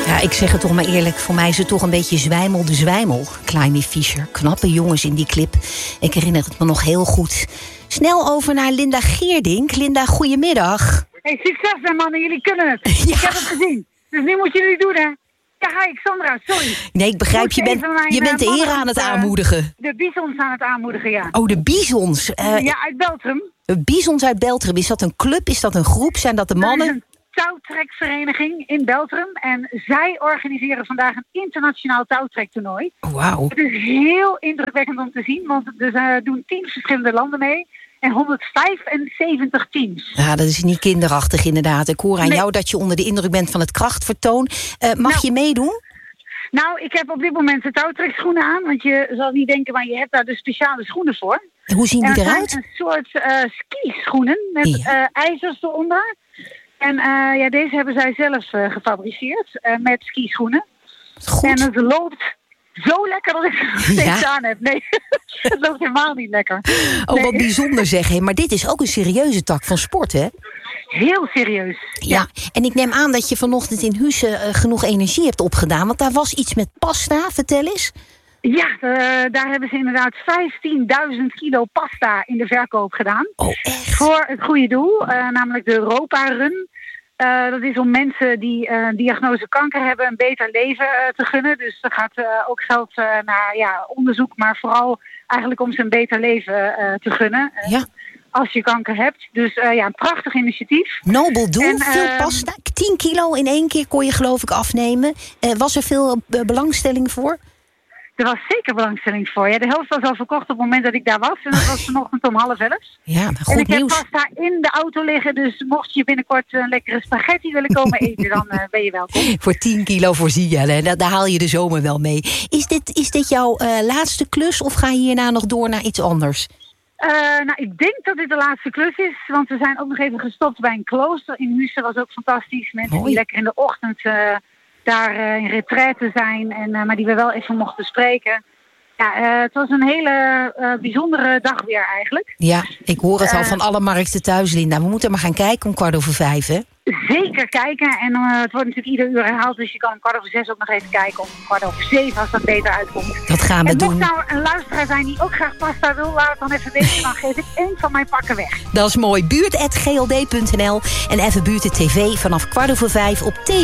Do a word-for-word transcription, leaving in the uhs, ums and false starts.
Ja, ik zeg het toch maar eerlijk. Voor mij is het toch een beetje zwijmel de zwijmel. Climby Fisher. Knappe jongens in die clip. Ik herinner het me nog heel goed. Snel over naar Linda Geerdink. Linda, goedemiddag. Hey, succes hè mannen, jullie kunnen het. Ja. Ik heb het gezien. Dus nu moeten jullie doen hè. Ja, hi, Xandra, sorry. Nee, ik begrijp, je bent, mijn, je bent de heren aan het aanmoedigen. De Bisons aan het aanmoedigen, ja. Oh, de Bisons. Uh, ja, uit Beltrum. De Bisons uit Beltrum. Is dat een club? Is dat een groep? Zijn dat de mannen? Dat is een touwtrekvereniging in Beltrum. En zij organiseren vandaag een internationaal touwtrektoernooi. Wauw. Het is heel indrukwekkend om te zien, want er uh, doen tien verschillende landen mee. En honderdvijfenzeventig teams. Ja, dat is niet kinderachtig inderdaad. Ik hoor aan nee. jou dat je onder de indruk bent van het krachtvertoon. Uh, mag nou, je meedoen? Nou, ik heb op dit moment de touwtrekschoenen aan. Want je zal niet denken, maar je hebt daar dus speciale schoenen voor. En hoe zien die en eruit? Zijn een soort uh, skischoenen met ja. uh, ijzers eronder. En uh, ja, deze hebben zij zelf uh, gefabriceerd uh, met skischoenen. Goed. En het loopt zo lekker dat ik het nog steeds ja. aan heb. Nee, het loopt helemaal niet lekker. Oh, nee. Wat bijzonder zeg. Hè? Maar dit is ook een serieuze tak van sport, hè? Heel serieus. Ja, ja. En ik neem aan dat je vanochtend in Husse uh, genoeg energie hebt opgedaan. Want daar was iets met pasta. Vertel eens. Ja, uh, daar hebben ze inderdaad vijftienduizend kilo pasta in de verkoop gedaan. Oh, echt? Voor het goede doel, uh, namelijk de Europa Run. Uh, dat is om mensen die uh, diagnose kanker hebben een beter leven uh, te gunnen. Dus er gaat uh, ook geld uh, naar ja, onderzoek, maar vooral eigenlijk om ze een beter leven uh, te gunnen. Uh, ja. Als je kanker hebt. Dus uh, ja, een prachtig initiatief. Nobel doel, en, veel uh, pasta. tien kilo in één keer kon je geloof ik afnemen. Uh, was er veel uh, belangstelling voor? Er was zeker belangstelling voor. Ja, de helft was al verkocht op het moment dat ik daar was. En dat was vanochtend om half elf. Ja, maar goed en ik nieuws. heb pasta in de auto liggen. Dus mocht je binnenkort een lekkere spaghetti willen komen eten, dan uh, ben je welkom. Voor tien kilo voorzie je. Hè? Daar, daar haal je de zomer wel mee. Is dit, is dit jouw uh, laatste klus of ga je hierna nog door naar iets anders? Uh, nou, ik denk dat dit de laatste klus is. Want we zijn ook nog even gestopt bij een klooster in Husse. Dat was ook fantastisch. Mensen Mooi. die lekker in de ochtend uh, daar uh, in retraite zijn. En, uh, maar die we wel even mochten spreken. Ja, uh, het was een hele uh, bijzondere dag weer eigenlijk. Ja, ik hoor het al uh, van alle markten thuis, Linda. We moeten maar gaan kijken om kwart over vijf, hè? Zeker kijken. En uh, het wordt natuurlijk ieder uur herhaald. Dus je kan om kwart over zes ook nog even kijken. Of om kwart over zeven als dat beter uitkomt. Dat gaan we en doen. En mocht nou een luisteraar zijn die ook graag pasta wil, laat het dan even weten. Dan geef ik één van mijn pakken weg. Dat is mooi. buurt at g l d punt n l en even Buurt T V vanaf kwart over vijf op T V.